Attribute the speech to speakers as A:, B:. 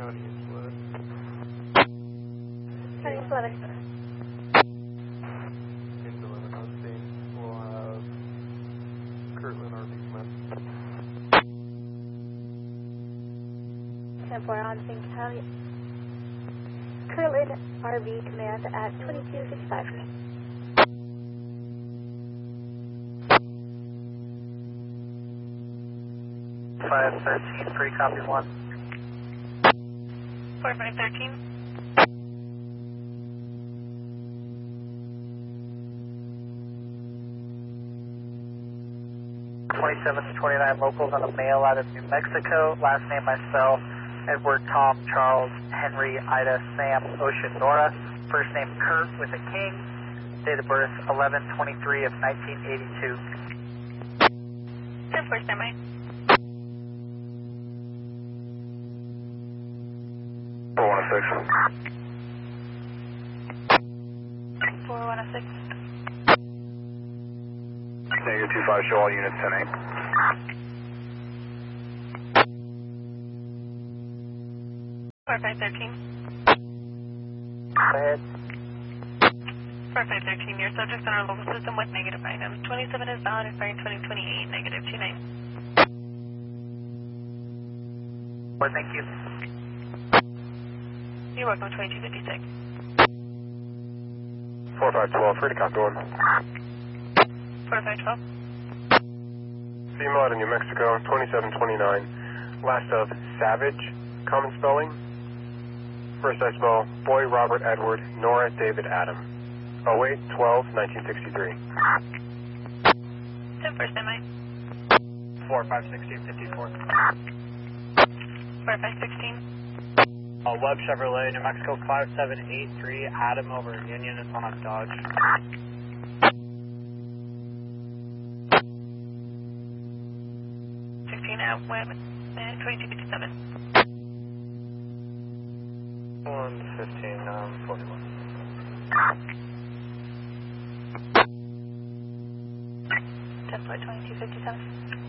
A: County and Split.
B: County and Split.
A: Into 11 hosting. We'll have Kirtland RV command.
B: 10-4 on St. County. Kirtland RV command at 2255.
C: 513, free copy 1.
B: 4513.
C: 27 to 29 locals on a mail out of New Mexico. Last name myself, Edward, Tom, Charles, Henry, Ida, Sam, Ocean, Nora. First name Kurt with a King. Date of birth 11/23 of 1982.
B: 10-4 standby.
C: 4106.
B: 4106.
C: Negative 25, show all units 10-8. Go ahead.
B: 4513, your subjects on our local system with negative items. 27 is bound, expiring 2028, negative 29.
C: Well, thank you.
B: You're welcome, 2256.
A: 4512, free to copy 1.
B: 4512.
A: Female out of New Mexico, 2729. Last of Savage, common spelling. First I spell Boy Robert Edward, Nora David Adam. 08/12/1963.
B: 10-4 standby.
C: 451654.
B: 4516.
C: Webb Chevrolet, New Mexico 5783, Adam over Union, it's on a Dodge.
B: 16 at Webb, 2257.
A: 115, 41.
B: 10-4 2257.